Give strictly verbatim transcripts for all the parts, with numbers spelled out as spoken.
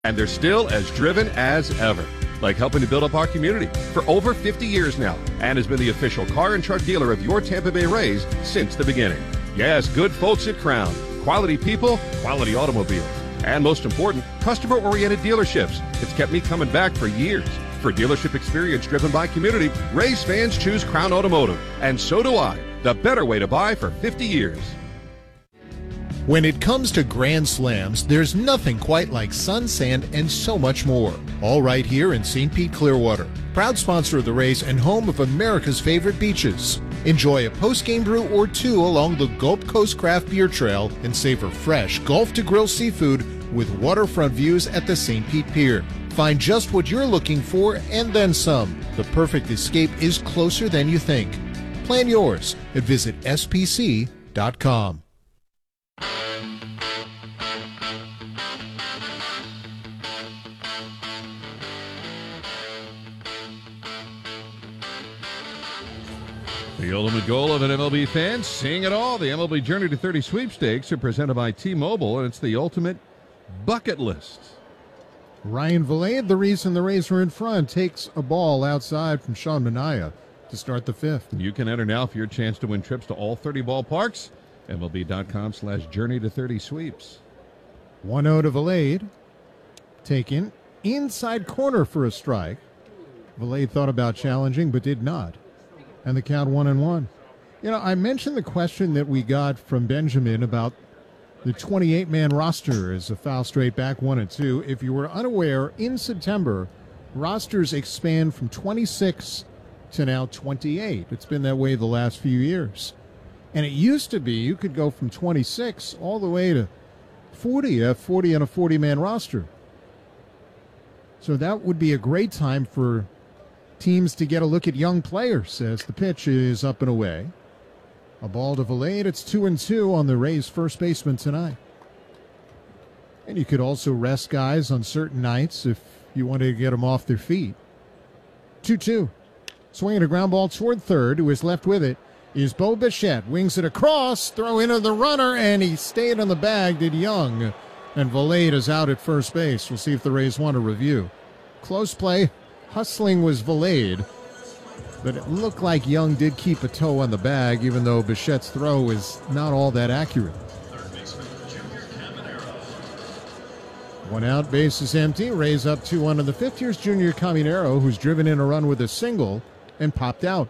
And they're still as driven as ever, like helping to build up our community for over fifty years now, and has been the official car and truck dealer of your Tampa Bay Rays since the beginning. Yes, good folks at Crown. Quality people, quality automobiles. And most important, customer-oriented dealerships. It's kept me coming back for years. For dealership experience driven by community, Rays fans choose Crown Automotive. And so do I. The better way to buy for fifty years. When it comes to Grand Slams, there's nothing quite like sun, sand, and so much more. All right here in Saint Pete Clearwater. Proud sponsor of the race and home of America's favorite beaches. Enjoy a post-game brew or two along the Gulf Coast Craft Beer Trail and savor fresh Gulf-to-Grill seafood with waterfront views at the Saint Pete Pier. Find just what you're looking for and then some. The perfect escape is closer than you think. Plan yours at visit S P C dot com. The ultimate goal of an M L B fan, seeing it all. The M L B Journey to thirty sweepstakes are presented by T-Mobile, and it's the ultimate bucket list. Ryan Vilade, the reason the Rays were in front, takes a ball outside from Sean Manaea to start the fifth. You can enter now for your chance to win trips to all thirty ballparks. M L B dot com slash journey to thirty sweeps. one oh to Vilade. Taken inside corner for a strike. Vilade thought about challenging, but did not. And the count one and one. You know, I mentioned the question that we got from Benjamin about the twenty-eight man roster as a foul straight back one and two. If you were unaware, in September, rosters expand from twenty-six to now twenty-eight. It's been that way the last few years. And it used to be you could go from twenty-six all the way to forty, a forty and a forty man roster. So that would be a great time for teams to get a look at young players as the pitch is up and away. A ball to Vilade. It's two and two on the Rays' first baseman tonight. And you could also rest guys on certain nights if you wanted to get them off their feet. two two. Swinging a ground ball toward third. Who is left with it is Bo Bichette. Wings it across. Throw into the runner, and he stayed on the bag, did Young. And Vilade is out at first base. We'll see if the Rays want a review. Close play. Hustling was Vilade, but it looked like Young did keep a toe on the bag, even though Bichette's throw was not all that accurate. One out, base is empty. Rays up two one in the fifth. Here's Junior Caminero, who's driven in a run with a single and popped out.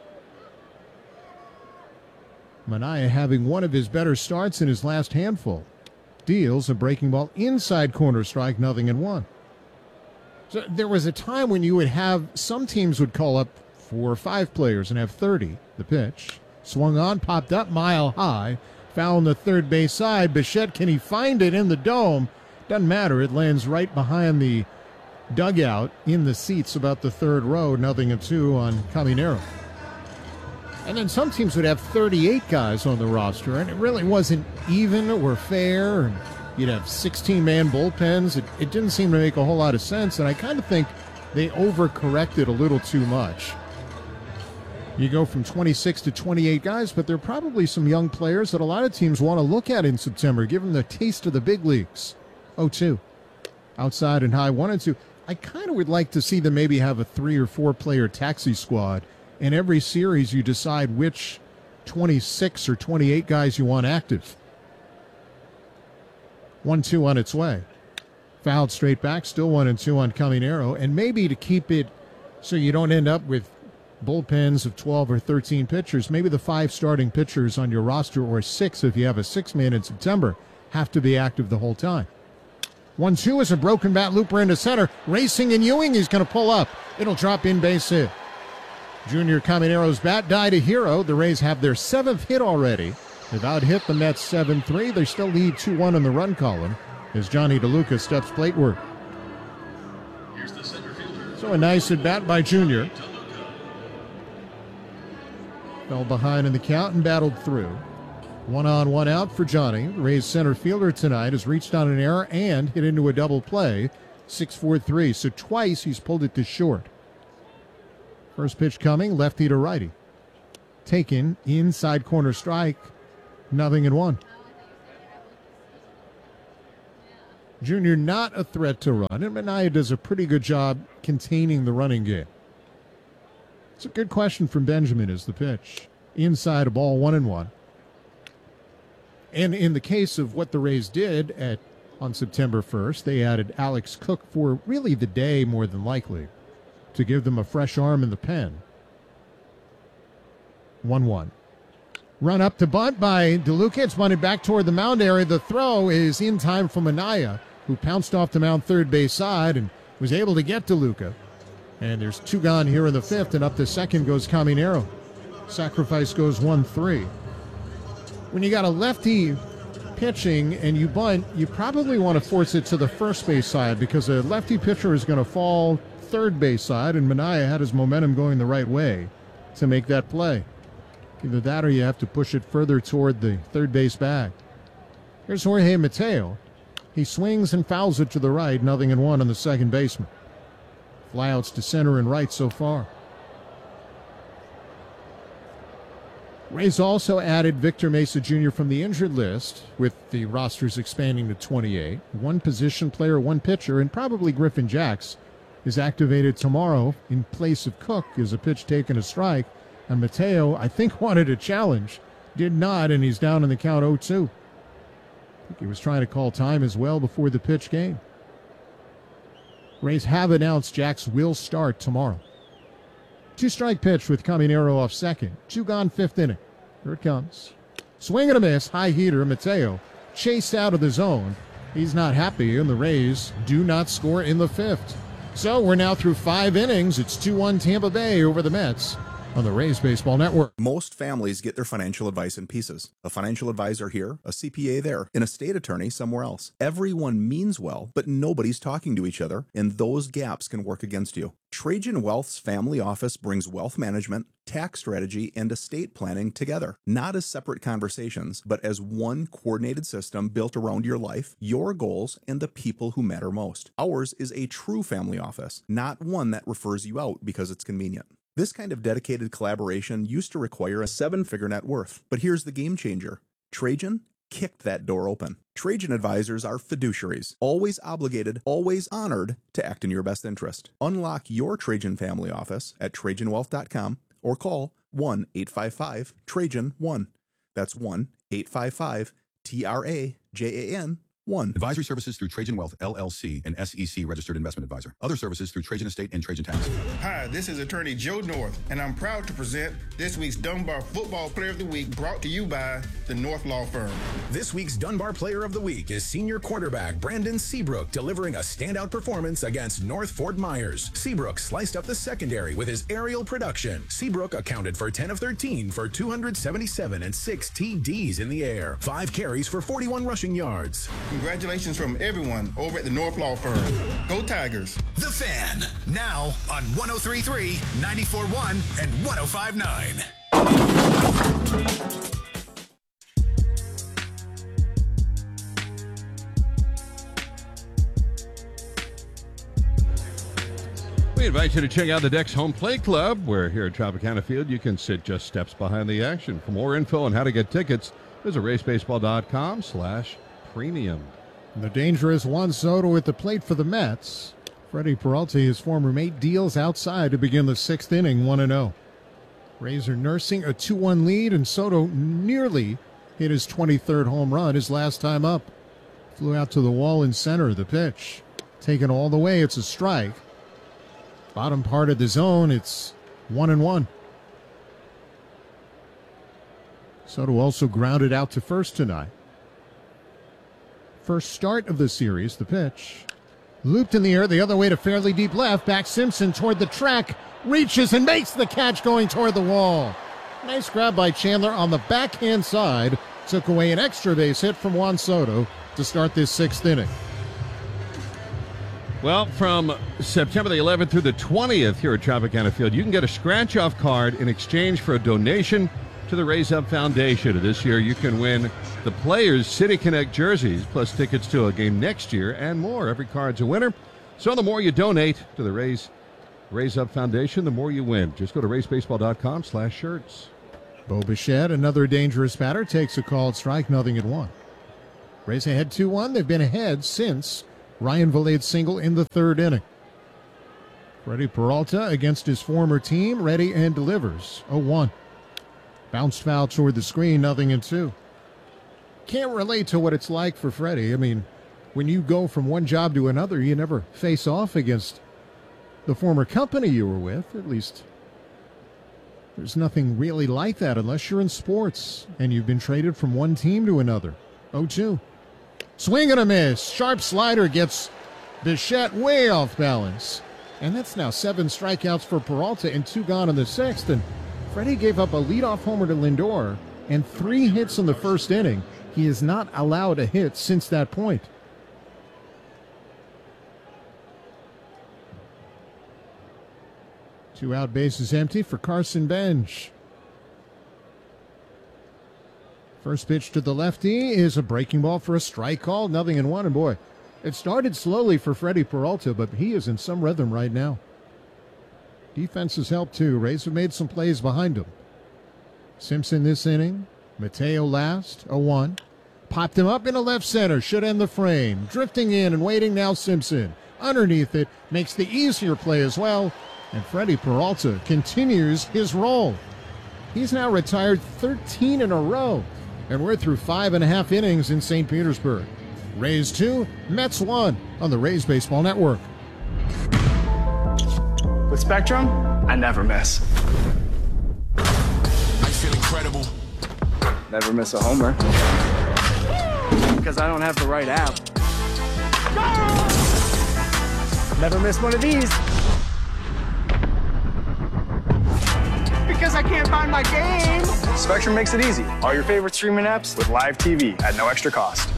Manaea having one of his better starts in his last handful. Deals a breaking ball inside corner strike, nothing and one. So there was a time when you would have, some teams would call up four or five players and have thirty. The pitch swung on, popped up mile high, foul on the third base side. Bichette, can he find it in the dome? Doesn't matter. It lands right behind the dugout in the seats about the third row. Nothing and two on Caminero. And then some teams would have thirty-eight guys on the roster, and it really wasn't even or fair. And you'd have sixteen man bullpens. It, it didn't seem to make a whole lot of sense, and I kind of think they overcorrected a little too much. You go from twenty-six to twenty-eight guys, but there are probably some young players that a lot of teams want to look at in September, give them the taste of the big leagues. oh two. Outside and high, one and two. I kind of would like to see them maybe have a three or four player taxi squad. In every series, you decide which twenty-six or twenty-eight guys you want active. one two on its way. Fouled straight back, still one and two on Caminero. And maybe to keep it so you don't end up with bullpens of twelve or thirteen pitchers, maybe the five starting pitchers on your roster, or six if you have a six-man in September, have to be active the whole time. one two is a broken bat looper into center. Racing and Ewing, he's going to pull up. It'll drop in, base hit. Junior Caminero's bat died a hero. The Rays have their seventh hit already. They've out-hit the Mets seven three. They still lead two one in the run column as Johnny DeLuca steps plateward. So a nice at-bat by Junior. Fell behind in the count and battled through. One on, one out for Johnny. Rays center fielder tonight has reached on an error and hit into a double play. six four three. So twice he's pulled it to short. First pitch coming, lefty to righty. Taken, inside corner strike, nothing and one. Junior not a threat to run, and Minaya does a pretty good job containing the running game. It's a good question from Benjamin as the pitch. Inside a ball, one and one. And in the case of what the Rays did at on September first, they added Alex Cook for really the day more than likely to give them a fresh arm in the pen. one one. Run up to bunt by DeLuca. It's bunted back toward the mound area. The throw is in time for Minaya, who pounced off the mound third base side and was able to get DeLuca. And there's two gone here in the fifth, and up to second goes Caminero. Sacrifice goes one three. When you got a lefty pitching and you bunt, you probably want to force it to the first base side because a lefty pitcher is going to fall third base side, and Minaya had his momentum going the right way to make that play. Either that or you have to push it further toward the third base bag. Here's Jorge Mateo. He swings and fouls it to the right, nothing in one on the second baseman. Flyouts to center and right so far. Rays also added Victor Mesa Junior from the injured list, with the rosters expanding to twenty-eight. One position player, one pitcher, and probably Griffin Jacks is activated tomorrow in place of Cook as a pitch taken a strike. And Mateo, I think, wanted a challenge. Did not, and he's down in the count oh two. I think he was trying to call time as well before the pitch game. Rays have announced Jacks will start tomorrow. Two-strike pitch with Caminero off second. Two gone fifth inning. Here it comes. Swing and a miss. High heater. Mateo chased out of the zone. He's not happy, and the Rays do not score in the fifth. So we're now through five innings. It's two one Tampa Bay over the Mets on the Rays Baseball Network. Most families get their financial advice in pieces. A financial advisor here, a C P A there, an estate attorney somewhere else. Everyone means well, but nobody's talking to each other, and those gaps can work against you. Trajan Wealth's family office brings wealth management, tax strategy, and estate planning together, not as separate conversations, but as one coordinated system built around your life, your goals, and the people who matter most. Ours is a true family office, not one that refers you out because it's convenient. This kind of dedicated collaboration used to require a seven-figure net worth, but here's the game changer. Trajan kicked that door open. Trajan advisors are fiduciaries, always obligated, always honored to act in your best interest. Unlock your Trajan family office at Trajan Wealth dot com or call one eight five five Trajan one. That's one eight five five T R A J A N one. Advisory services through Trajan Wealth, L L C, an S E C registered investment advisor. Other services through Trajan Estate and Trajan Tax. Hi, this is attorney Joe North, and I'm proud to present this week's Dunbar Football Player of the Week, brought to you by the North Law Firm. This week's Dunbar Player of the Week is senior quarterback Brandon Seabrook, delivering a standout performance against North Fort Myers. Seabrook sliced up the secondary with his aerial production. Seabrook accounted for ten of thirteen for two hundred seventy-seven and six T Ds in the air. Five carries for forty-one rushing yards. Congratulations from everyone over at the North Law Firm. Go Tigers. The Fan, now on one oh three point three, ninety-four point one, and one oh five point nine. We invite you to check out the Dex Home Play Club, where here at Tropicana Field you can sit just steps behind the action. For more info on how to get tickets, visit racebaseball.com slash premium. The dangerous Juan Soto at the plate for the Mets. Freddie Peralta, his former mate, deals outside to begin the sixth inning, one and oh. Rays are nursing a two one lead, and Soto nearly hit his twenty-third home run his last time up. Flew out to the wall in center. The pitch taken all the way. It's a strike. Bottom part of the zone, it's one and one. Soto also grounded out to first tonight. First start of the series, the pitch. Looped in the air the other way to fairly deep left. Back Simpson toward the track. Reaches and makes the catch going toward the wall. Nice grab by Chandler on the backhand side. Took away an extra base hit from Juan Soto to start this sixth inning. Well, from September the eleventh through the twentieth here at Tropicana Field, you can get a scratch-off card in exchange for a donation to the Raise Up Foundation. This year, you can win the Players City Connect jerseys, plus tickets to a game next year and more. Every card's a winner. So the more you donate to the Raise, Raise Up Foundation, the more you win. Just go to racebaseball.com slash shirts. Bo Bichette, another dangerous batter, takes a called strike, nothing at one. Rays ahead two one. They've been ahead since Ryan Valade's single in the third inning. Freddie Peralta against his former team, ready and delivers. oh one. Bounced foul toward the screen, nothing in two. Can't relate to what it's like for Freddie. I mean, when you go from one job to another, you never face off against the former company you were with. At least there's nothing really like that unless you're in sports and you've been traded from one team to another. oh two. Swing and a miss. Sharp slider gets Bichette way off balance. And that's now seven strikeouts for Peralta and two gone in the sixth. And Freddie gave up a leadoff homer to Lindor and three hits in the first inning. He has not allowed a hit since that point. Two out, bases empty for Carson Bench. First pitch to the lefty is a breaking ball for a strike call. Nothing in one, and boy, it started slowly for Freddie Peralta, but he is in some rhythm right now. Defense has helped too. Rays have made some plays behind him. Simpson this inning. Mateo last. oh one. Popped him up into left center. Should end the frame. Drifting in and waiting now Simpson. Underneath it. Makes the easier play as well. And Freddie Peralta continues his roll. He's now retired thirteen in a row. And we're through five and a half innings in Saint Petersburg. Rays two, Mets one on the Rays Baseball Network. With Spectrum, I never miss. I feel incredible. Never miss a homer. Because I don't have the right app. Never miss one of these. Because I can't find my game. Spectrum makes it easy. All your favorite streaming apps with live T V at no extra cost.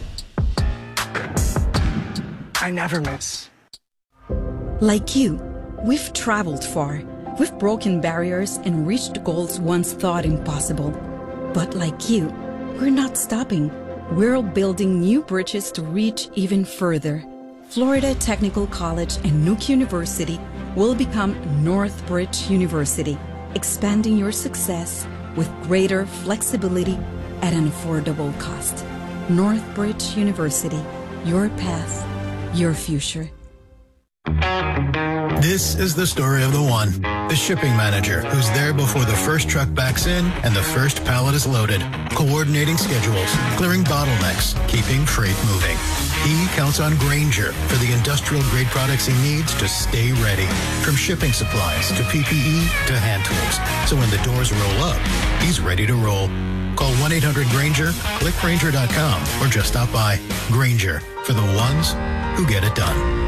I never miss. Like you, we've traveled far. We've broken barriers and reached goals once thought impossible. But like you, we're not stopping. We're building new bridges to reach even further. Florida Technical College and Nuke University will become Northbridge University, expanding your success with greater flexibility at an affordable cost. Northbridge University, your path, your future. This is the story of the one, the shipping manager who's there before the first truck backs in and the first pallet is loaded, coordinating schedules, clearing bottlenecks, keeping freight moving. He counts on Grainger for the industrial-grade products he needs to stay ready, from shipping supplies to P P E to hand tools. So when the doors roll up, he's ready to roll. Call one eight hundred Grainger, click Grainger dot com, or just stop by. Grainger, for the ones who get it done.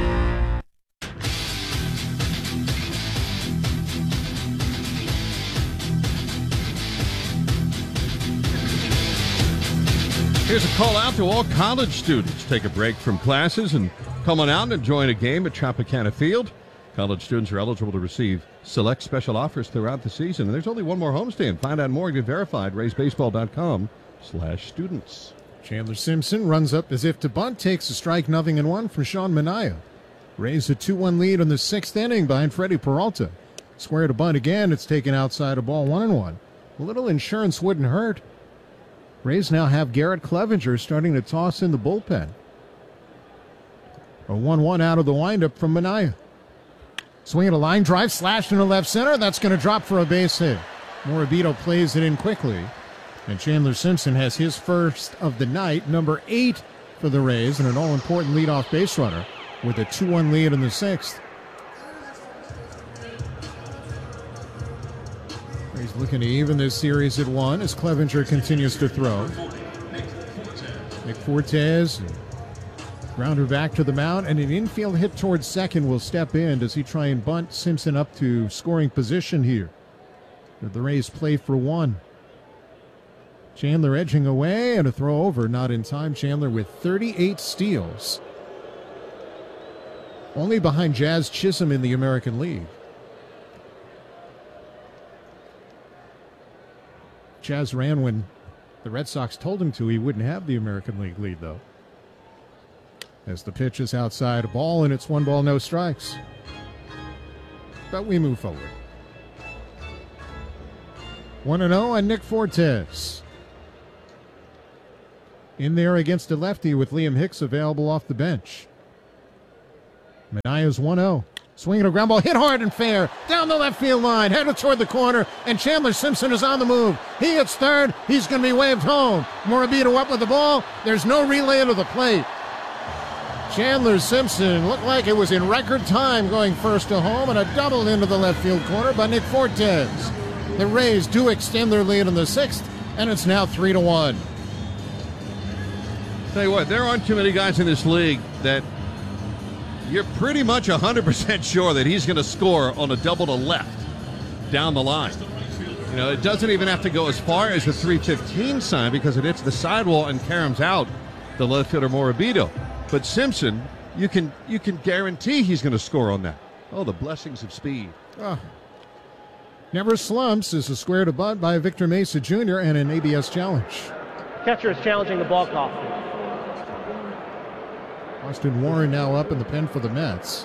Here's a call out to all college students. Take a break from classes and come on out and join a game at Tropicana Field. College students are eligible to receive select special offers throughout the season. And there's only one more homestand. Find out more and get verified. Rays Baseball dot com slash students. Chandler Simpson runs up as if to bunt, takes a strike, nothing in one from Sean Manaea. Rays a two one lead in the sixth inning behind Freddie Peralta. Square to bunt again. It's taken outside a ball, one and one. A little insurance wouldn't hurt. Rays now have Garrett Clevenger starting to toss in the bullpen. A one one out of the windup from Manaea. Swinging a line drive, slashed into left center. That's going to drop for a base hit. Morabito plays it in quickly. And Chandler Simpson has his first of the night, number eight for the Rays, and an all-important leadoff base runner with a two one lead in the sixth. He's looking to even this series at one as Clevenger continues to throw. Nick Fortes, grounder back to the mound, and an infield hit towards second will step in. Does he try and bunt Simpson up to scoring position here? The Rays play for one. Chandler edging away and a throw over, not in time. Chandler with thirty-eight steals. Only behind Jazz Chisholm in the American League. Jazz ran when the Red Sox told him to. He wouldn't have the American League lead, though. As the pitch is outside a ball, and it's one ball, no strikes. But we move forward. one and oh on Nick Fortes. in there against a lefty with Liam Hicks available off the bench. Manaya's one oh. Swinging a ground ball, hit hard and fair, down the left field line, headed toward the corner, and Chandler Simpson is on the move. He hits third, he's going to be waved home. Morabito up with the ball, there's no relay to the plate. Chandler Simpson looked like it was in record time going first to home, and a double into the left field corner by Nick Fortes. The Rays do extend their lead in the sixth, and it's now three to one. Tell you what, there aren't too many guys in this league that you're pretty much one hundred percent sure that he's going to score on a double to left down the line. You know, it doesn't even have to go as far as the three fifteen sign because it hits the sidewall and caroms out the left fielder Morabito. But Simpson, you can you can guarantee he's going to score on that. Oh, the blessings of speed. Oh. Never slumps is a square to bunt by Victor Mesa Junior and an A B S challenge. Catcher is challenging the ball call. Austin Warren now up in the pen for the Mets.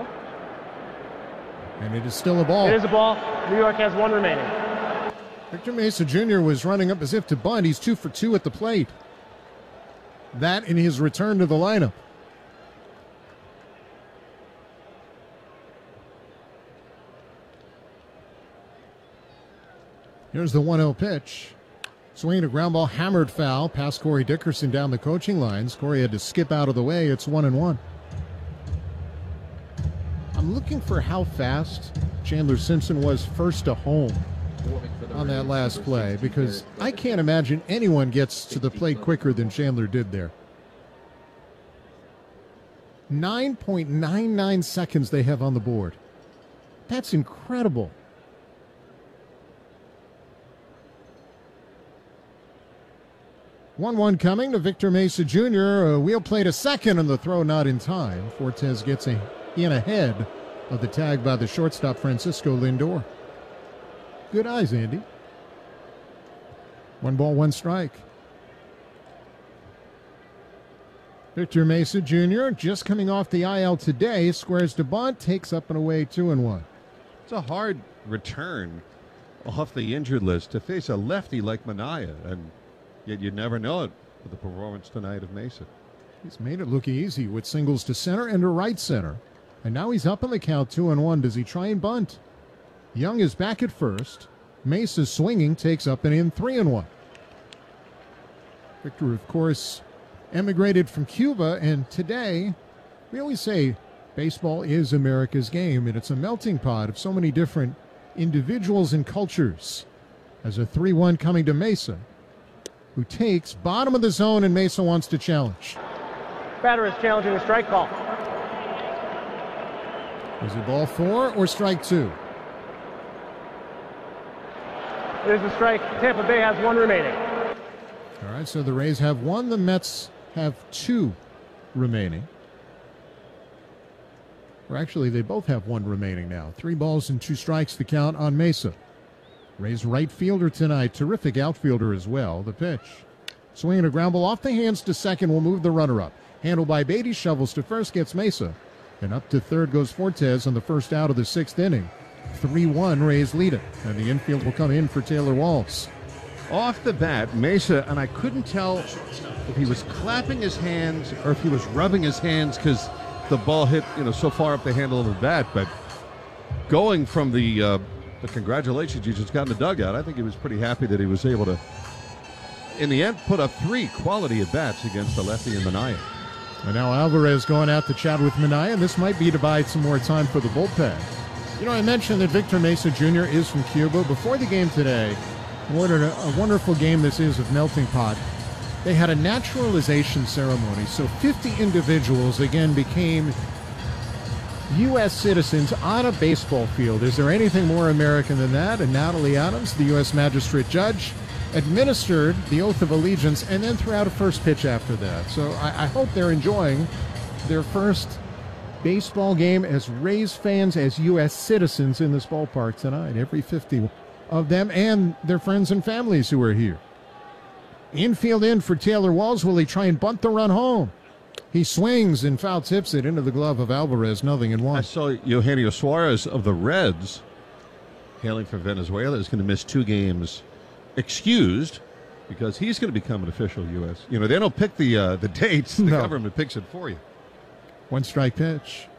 And it is still a ball. It is a ball. New York has one remaining. Victor Mesa Junior was running up as if to bunt. He's two for two at the plate. That in his return to the lineup. Here's the one oh pitch. Swinging a ground ball, hammered foul, past Corey Dickerson down the coaching lines. Corey had to skip out of the way. It's one and one. I'm looking for how fast Chandler Simpson was first to home on that last play, because I can't imagine anyone gets to the plate quicker than Chandler did there. nine point nine nine seconds they have on the board. That's incredible. one one coming to Victor Mesa Junior A wheel play to second, and the throw not in time. Fortes gets a, in ahead of the tag by the shortstop Francisco Lindor. Good eyes, Andy. One ball, one strike. Victor Mesa Junior, just coming off the I L today, squares to bunt, takes up and away two and one. It's a hard return off the injured list to face a lefty like Manaea, and yet you'd never know it with the performance tonight of Mesa. He's made it look easy with singles to center and to right center. And now he's up on the count two and one. Does he try and bunt? Young is back at first. Mesa's swinging, takes up and in three and one. Victor, of course, emigrated from Cuba, and today we always say baseball is America's game, and it's a melting pot of so many different individuals and cultures. As a three one coming to Mesa, who takes bottom of the zone, and Mesa wants to challenge. Batter is challenging the strike call. Is it ball four or strike two? It is a strike. Tampa Bay has one remaining. All right, so the Rays have one. The Mets have two remaining. Or actually, they both have one remaining now. Three balls and two strikes to count on Mesa. Rays right fielder tonight. Terrific outfielder as well. The pitch. Swinging a ground ball off the hands to second will move the runner up. Handled by Beatty, shovels to first, gets Mesa. And up to third goes Fortes on the first out of the sixth inning. three one, Rays lead it. And the infield will come in for Taylor Walls. Off the bat, Mesa, and I couldn't tell if he was clapping his hands or if he was rubbing his hands because the ball hit, you know, so far up the handle of the bat. But going from the uh, the congratulations you just got in the dugout, I think he was pretty happy that he was able to, in the end, put up three quality at-bats against the lefty and Manaea. And now Alvarez going out to chat with Manaea, and this might be to buy some more time for the bullpen. You know, I mentioned that Victor Mesa Junior is from Cuba. Before the game today, what a, a wonderful game this is of Melting Pot. They had a naturalization ceremony, so fifty individuals, again, became U S citizens on a baseball field. Is there anything more American than that? And Natalie Adams, the U S magistrate judge, administered the oath of allegiance and then threw out a first pitch after that. So I, I hope they're enjoying their first baseball game as Rays fans, as U S citizens in this ballpark tonight. Every fifty of them and their friends and families who are here. Infield in for Taylor Walls. Will he try and bunt the run home? He swings and foul tips it into the glove of Alvarez, nothing in one. I saw Eugenio Suarez of the Reds, hailing from Venezuela, is going to miss two games excused because he's going to become an official U S. You know, they don't pick the uh, the dates. The No. government picks it for you. One strike pitch.